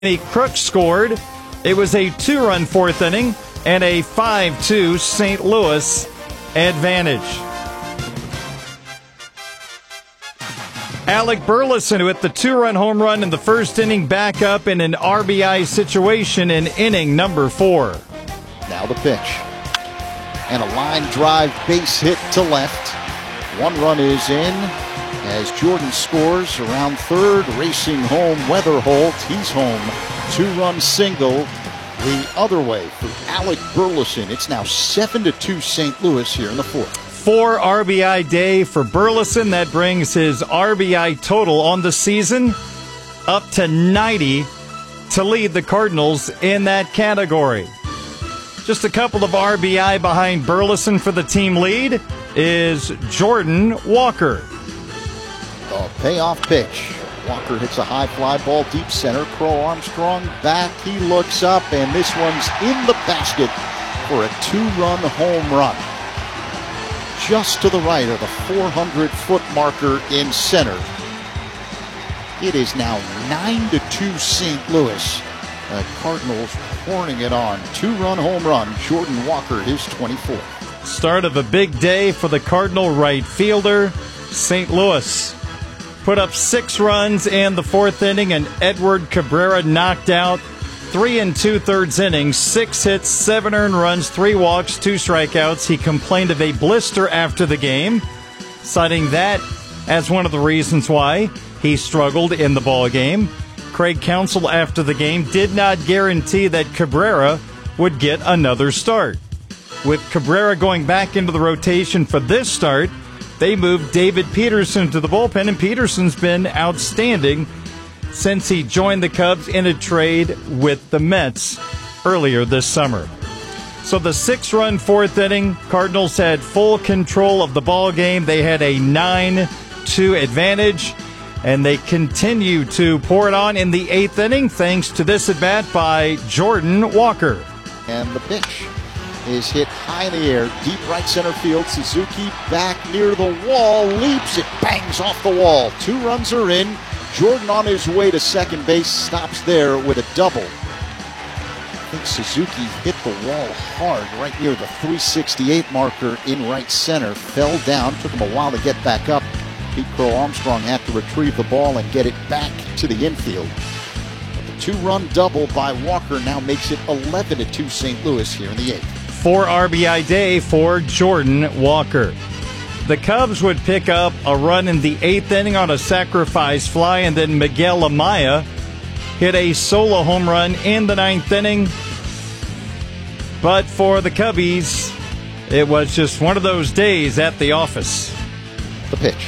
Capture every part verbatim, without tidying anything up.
Crook scored. It was a two-run fourth inning and a five two Saint Louis advantage. Alec Burleson with the two-run home run in the first inning, back up in an R B I situation in inning number four. Now the pitch. And a line drive base hit to left. One run is in as Jordan scores around third, racing home Weatherholt. He's home. Two-run single the other way for Alec Burleson. It's now seven to two Saint Louis here in the fourth. Four R B I day for Burleson. That brings his R B I total on the season up to ninety to lead the Cardinals in that category. Just a couple of R B I behind Burleson for the team lead is Jordan Walker. The payoff pitch. Walker hits a high fly ball deep center. Crow Armstrong back. He looks up, and this one's in the basket for a two-run home run. Just to the right of the four hundred foot marker in center. It is now nine to two Saint Louis. The Cardinals pouring it on. Two-run home run. Jordan Walker, his twenty-fourth. Start of a big day for the Cardinal right fielder. Saint Louis put up six runs in the fourth inning, and Edward Cabrera knocked out three and two-thirds innings, six hits, seven earned runs, three walks, two strikeouts. He complained of a blister after the game, citing that as one of the reasons why he struggled in the ball game. Craig Counsell after the game did not guarantee that Cabrera would get another start. With Cabrera going back into the rotation for this start, they moved David Peterson to the bullpen, and Peterson's been outstanding since he joined the Cubs in a trade with the Mets earlier this summer. So the six-run fourth inning, Cardinals had full control of the ball game. They had a nine two advantage, and they continue to pour it on in the eighth inning thanks to this at-bat by Jordan Walker. And the pitch is hit high in the air, deep right center field. Suzuki back near the wall, leaps, it bangs off the wall. Two runs are in. Jordan on his way to second base, stops there with a double. I think Suzuki hit the wall hard right near the three sixty-eight marker in right center. Fell down, took him a while to get back up. Pete Crow Armstrong had to retrieve the ball and get it back to the infield. But the two-run double by Walker now makes it eleven to two Saint Louis here in the eighth. Four R B I day for Jordan Walker. The Cubs would pick up a run in the eighth inning on a sacrifice fly, and then Miguel Amaya hit a solo home run in the ninth inning. But for the Cubbies, it was just one of those days at the office. The pitch.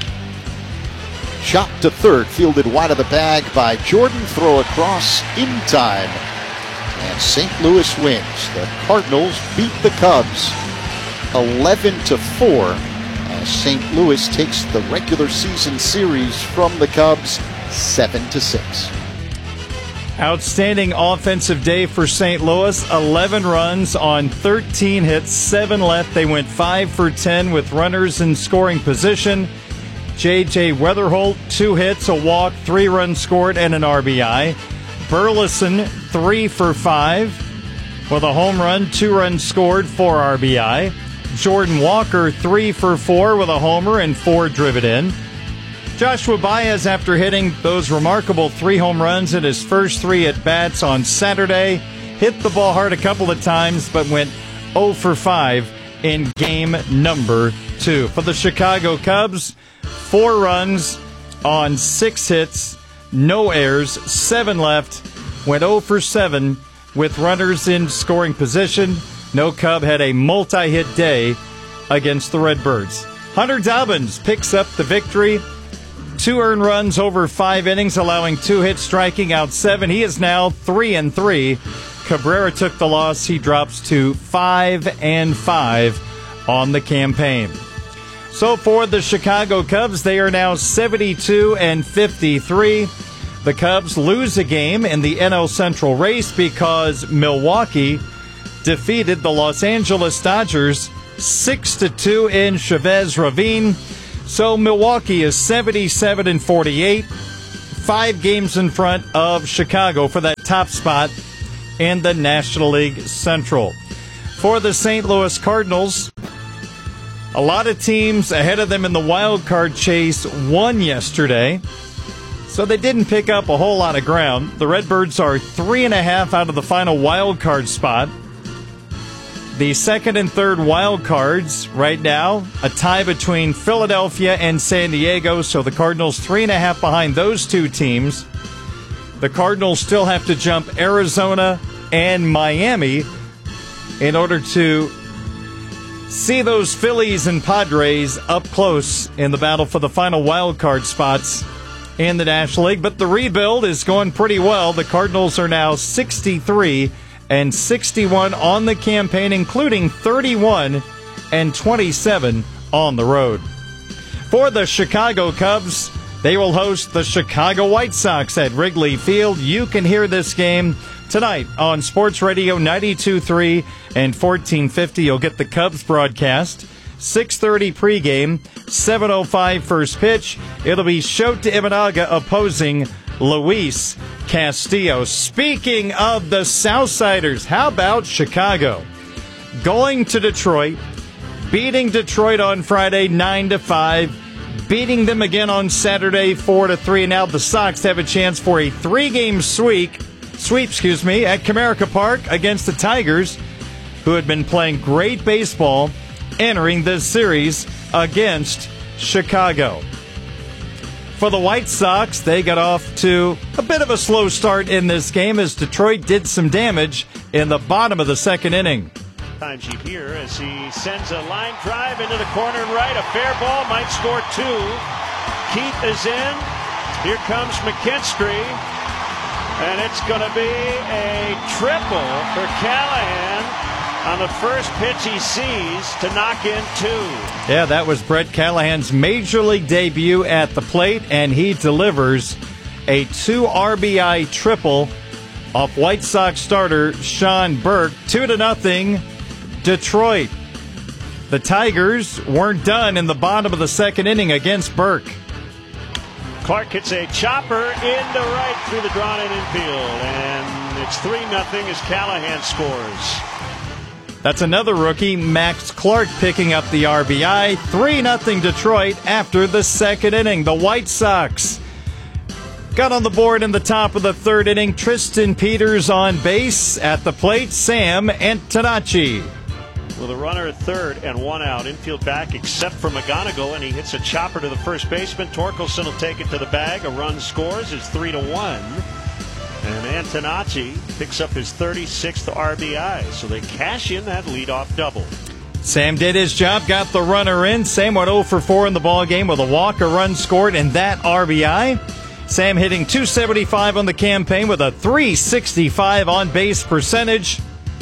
Shot to third, fielded wide of the bag by Jordan. Throw across in time. And Saint Louis wins. The Cardinals beat the Cubs eleven to four as Saint Louis takes the regular season series from the Cubs seven to six. Outstanding offensive day for Saint Louis. eleven runs on thirteen hits, seven left. They went five for ten with runners in scoring position. J J Weatherholt, two hits, a walk, three runs scored, and an R B I. Burleson, three for five with a home run, two runs scored, four R B I. Jordan Walker, three for four with a homer and four driven in. Joshua Baez, after hitting those remarkable three home runs in his first three at-bats on Saturday, hit the ball hard a couple of times but went oh for five in game number two. For the Chicago Cubs, four runs on six hits, no errors, seven left, went oh for seven with runners in scoring position. No Cub had a multi-hit day against the Redbirds. Hunter Dobbins picks up the victory. Two earned runs over five innings, allowing two hits, striking out seven. He is now three and three. Cabrera took the loss. He drops to five and five on the campaign. So for the Chicago Cubs, they are now seventy-two and fifty-three. The Cubs lose a game in the N L Central race because Milwaukee defeated the Los Angeles Dodgers six to two in Chavez Ravine. So Milwaukee is seventy-seven and forty-eight. five games in front of Chicago for that top spot in the National League Central. For the Saint Louis Cardinals, a lot of teams ahead of them in the wild card chase won yesterday, so they didn't pick up a whole lot of ground. The Redbirds are three and a half out of the final wild card spot. The second and third wild cards right now, a tie between Philadelphia and San Diego, so the Cardinals three and a half behind those two teams. The Cardinals still have to jump Arizona and Miami in order to see those Phillies and Padres up close in the battle for the final wild card spots in the National League. But the rebuild is going pretty well. The Cardinals are now sixty-three and sixty-one on the campaign, including thirty-one and twenty-seven on the road. For the Chicago Cubs, they will host the Chicago White Sox at Wrigley Field. You can hear this game tonight on Sports Radio ninety-two point three and fourteen fifty. You'll get the Cubs broadcast. six thirty pregame, seven oh five first pitch. It'll be Shota Imanaga opposing Luis Castillo. Speaking of the Southsiders, how about Chicago? Going to Detroit, beating Detroit on Friday nine to five, beating them again on Saturday four to three. Now the Sox have a chance for a three-game sweep, sweep, excuse me, at Comerica Park against the Tigers, who had been playing great baseball entering this series against Chicago. For the White Sox, they got off to a bit of a slow start in this game as Detroit did some damage in the bottom of the second inning. Times you hear as he sends a line drive into the corner and right. A fair ball might score two. Keith is in. Here comes McKinstry. And it's going to be a triple for Callahan on the first pitch he sees to knock in two. Yeah, that was Brett Callahan's major league debut at the plate, and he delivers a two R B I triple off White Sox starter Sean Burke. Two to nothing, Detroit. The Tigers weren't done in the bottom of the second inning against Burke. Clark hits a chopper into right through the drawn-in infield, and it's three nothing as Callahan scores. That's another rookie, Max Clark, picking up the R B I. three nothing Detroit after the second inning. The White Sox got on the board in the top of the third inning. Tristan Peters on base. At the plate, Sam Antonacci. With a runner at third and one out, infield back except for McGonigal, and he hits a chopper to the first baseman. Torkelson will take it to the bag. A run scores. It's three to one. And Antonacci picks up his thirty-sixth R B I, so they cash in that leadoff double. Sam did his job, got the runner in. Sam went oh for four in the ballgame with a walk, a run scored, and that R B I. Sam hitting two seventy-five on the campaign with a three sixty-five on-base percentage.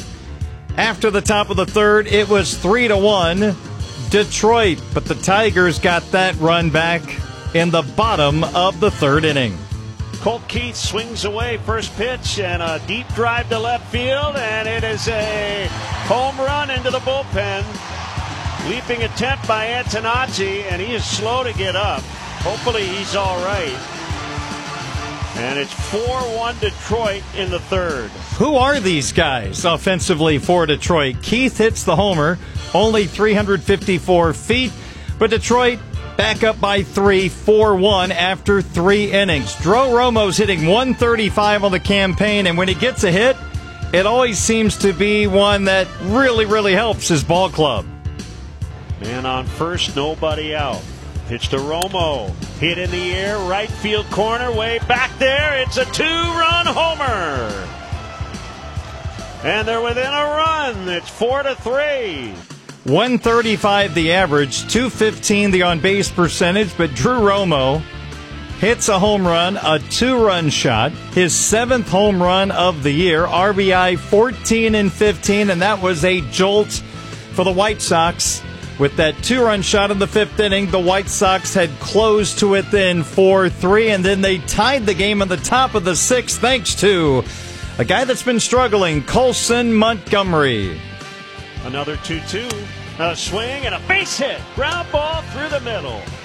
After the top of the third, it was three to one Detroit, but the Tigers got that run back in the bottom of the third inning. Colt Keith swings away first pitch and a deep drive to left field, and it is a home run into the bullpen. Leaping attempt by Antonacci, and he is slow to get up. Hopefully he's all right. And it's four one Detroit in the third. Who are these guys offensively for Detroit? Keith hits the homer, only three hundred fifty-four feet, but Detroit back up by three, four one after three innings. Drew Romo's hitting one thirty-five on the campaign, and when he gets a hit, it always seems to be one that really, really helps his ball club. Man on first, nobody out. Pitch to Romo. Hit in the air, right field corner, way back there. It's a two-run homer. And they're within a run. It's four to three. one thirty-five the average, two fifteen the on-base percentage, but Drew Romo hits a home run, a two-run shot, his seventh home run of the year, R B I fourteen and fifteen, and that was a jolt for the White Sox. With that two-run shot in the fifth inning, the White Sox had closed to within four three, and then they tied the game in the top of the sixth thanks to a guy that's been struggling, Colson Montgomery. Another two two. A swing and a base hit. Ground ball through the middle.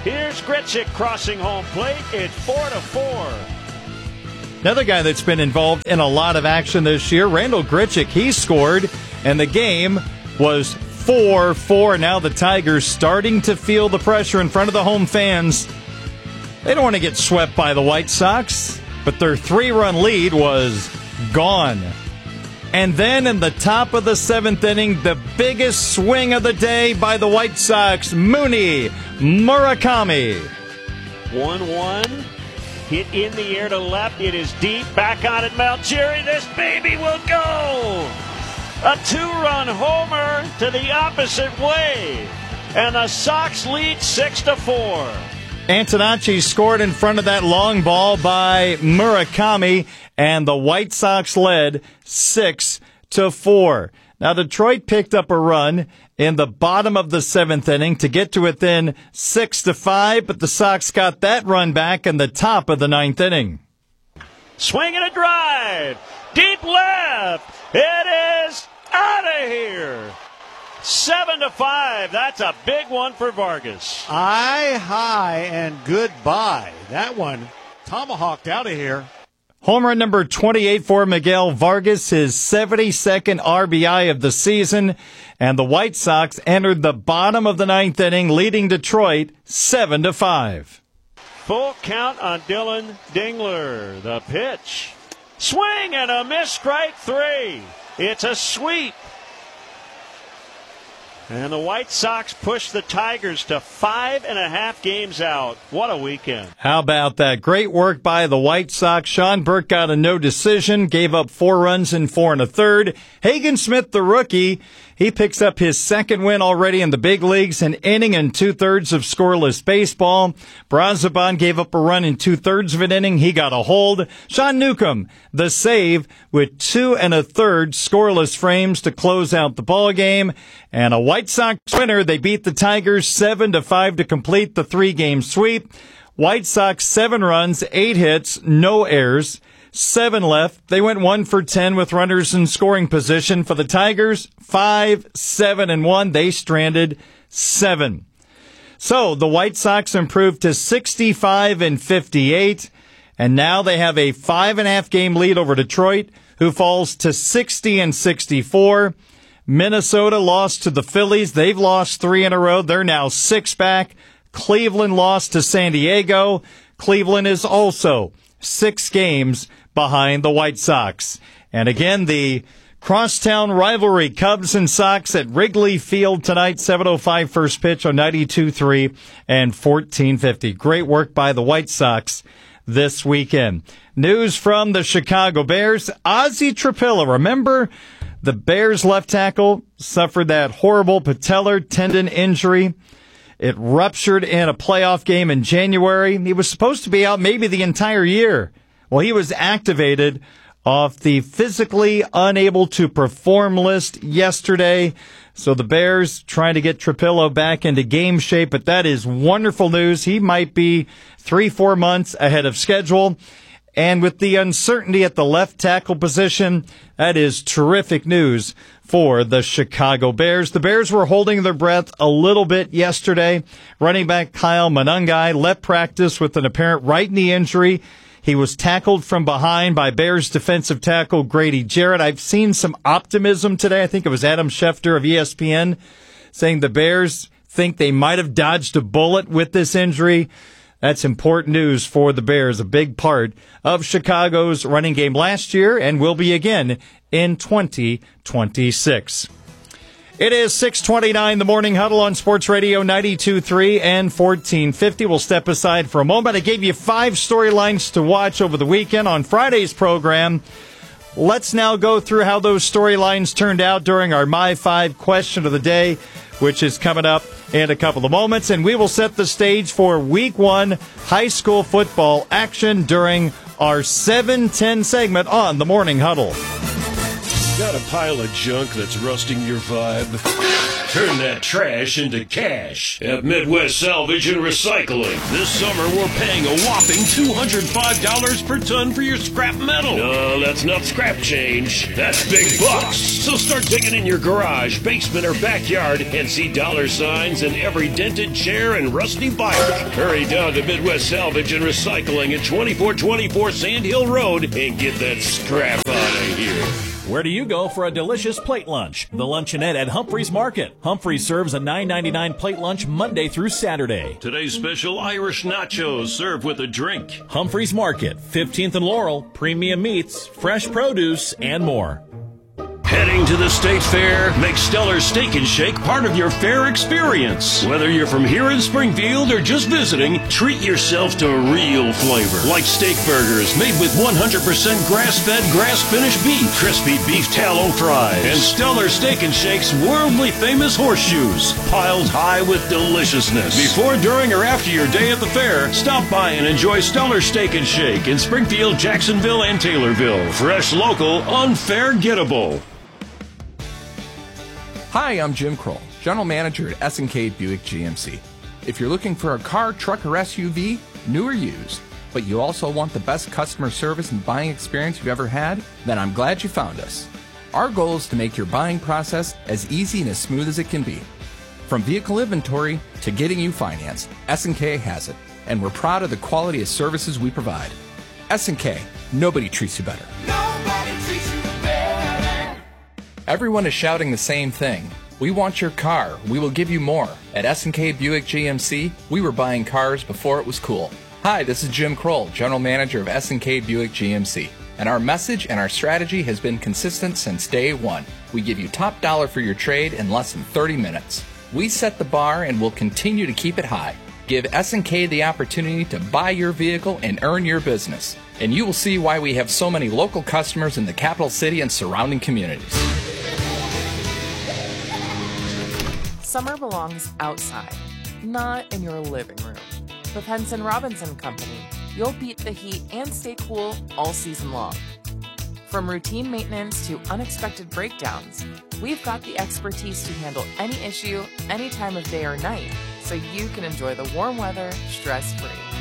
Here's Grichuk crossing home plate. It's four to four. Another guy that's been involved in a lot of action this year, Randal Grichuk, he scored, and the game was four four. Now the Tigers starting to feel the pressure in front of the home fans. They don't want to get swept by the White Sox, but their three-run lead was gone. And then in the top of the seventh inning, the biggest swing of the day by the White Sox, Mooney Murakami. one one. Hit in the air to left. It is deep. Back on it, Malgeri. This baby will go. A two-run homer to the opposite way. And the Sox lead six to four. Antonacci scored in front of that long ball by Murakami, and the White Sox led six to four. Now Detroit picked up a run in the bottom of the seventh inning to get to within six to five, but the Sox got that run back in the top of the ninth inning. Swing and a drive. Deep left. It is out of here. Seven to five. That's a big one for Vargas. Aye, high, and goodbye. That one tomahawked out of here. Home run number twenty-eight for Miguel Vargas, his seventy-second R B I of the season. And the White Sox entered the bottom of the ninth inning, leading Detroit seven to five. Full count on Dylan Dingler. The pitch. Swing and a miss, strike three. It's a sweep. And the White Sox push the Tigers to five and a half games out. What a weekend. How about that? Great work by the White Sox. Sean Burke got a no decision, gave up four runs in four and a third. Hagen Smith, the rookie, he picks up his second win already in the big leagues, an inning and two-thirds of scoreless baseball. Brazoban gave up a run in two-thirds of an inning. He got a hold. Sean Newcomb, the save with two and a third scoreless frames to close out the ball game. And a White Sox winner. They beat the Tigers seven to five to complete the three-game sweep. White Sox seven runs, eight hits, no errors. Seven left. They went one for ten with runners in scoring position. For the Tigers, five, seven, and one. They stranded seven. So the White Sox improved to sixty-five and fifty-eight, and now they have a five and a half game lead over Detroit, who falls to sixty and sixty-four. Minnesota lost to the Phillies. They've lost three in a row. They're now six back. Cleveland lost to San Diego. Cleveland is also six games behind the White Sox. And again, the crosstown rivalry, Cubs and Sox at Wrigley Field tonight, seven oh five first pitch on ninety-two point three and fourteen fifty. Great work by the White Sox this weekend. News from the Chicago Bears. Ozzie Trapilla, remember the Bears left tackle suffered that horrible patellar tendon injury. It ruptured in a playoff game in January. He was supposed to be out maybe the entire year. Well, he was activated off the physically unable to perform list yesterday. So the Bears trying to get Trapillo back into game shape, but that is wonderful news. He might be three, four months ahead of schedule. And with the uncertainty at the left tackle position, that is terrific news for the Chicago Bears. The Bears were holding their breath a little bit yesterday. Running back Kyle Monangai left practice with an apparent right knee injury. He was tackled from behind by Bears defensive tackle Grady Jarrett. I've seen some optimism today. I think it was Adam Schefter of E S P N saying the Bears think they might have dodged a bullet with this injury. That's important news for the Bears, a big part of Chicago's running game last year and will be again in twenty twenty-six. It is six twenty-nine, the Morning Huddle on Sports Radio ninety-two point three and fourteen fifty. We'll step aside for a moment. I gave you five storylines to watch over the weekend on Friday's program. Let's now go through how those storylines turned out during our My Five question of the day, which is coming up in a couple of moments. And we will set the stage for week one high school football action during our seven ten segment on the Morning Huddle. Got a pile of junk that's rusting your vibe? Turn that trash into cash at Midwest Salvage and Recycling. This summer, we're paying a whopping two hundred five dollars per ton for your scrap metal. No, that's not scrap change. That's big bucks. So start digging in your garage, basement, or backyard and see dollar signs in every dented chair and rusty bike. Hurry down to Midwest Salvage and Recycling at twenty-four twenty-four Sand Hill Road and get that scrap out of here. Where do you go for a delicious plate lunch? The Luncheonette at Humphreys Market. Humphreys serves a nine ninety-nine plate lunch Monday through Saturday. Today's special Irish nachos served with a drink. Humphreys Market, fifteenth and Laurel, premium meats, fresh produce, and more. Heading to the State Fair makes Stellar Steak and Shake part of your fair experience. Whether you're from here in Springfield or just visiting, treat yourself to real flavor. Like steak burgers made with one hundred percent grass-fed, grass-finished beef, crispy beef tallow fries, and Stellar Steak and Shake's worldly famous horseshoes, piled high with deliciousness. Before, during, or after your day at the fair, stop by and enjoy Stellar Steak and Shake in Springfield, Jacksonville, and Taylorville. Fresh, local, unforgettable. Hi, I'm Jim Kroll, General Manager at S and K Buick G M C. If you're looking for a car, truck, or S U V, new or used, but you also want the best customer service and buying experience you've ever had, then I'm glad you found us. Our goal is to make your buying process as easy and as smooth as it can be. From vehicle inventory to getting you financed, S and K has it, and we're proud of the quality of services we provide. S and K, nobody treats you better. Nobody treats you better. Everyone is shouting the same thing. We want your car. We will give you more. At S and K Buick G M C, we were buying cars before it was cool. Hi, this is Jim Kroll, General Manager of S and K Buick G M C. And our message and our strategy has been consistent since day one. We give you top dollar for your trade in less than thirty minutes. We set the bar and will continue to keep it high. Give S and K the opportunity to buy your vehicle and earn your business. And you will see why we have so many local customers in the capital city and surrounding communities. Summer belongs outside, not in your living room. With Henson Robinson Company, you'll beat the heat and stay cool all season long. From routine maintenance to unexpected breakdowns, we've got the expertise to handle any issue, any time of day or night, so you can enjoy the warm weather stress-free.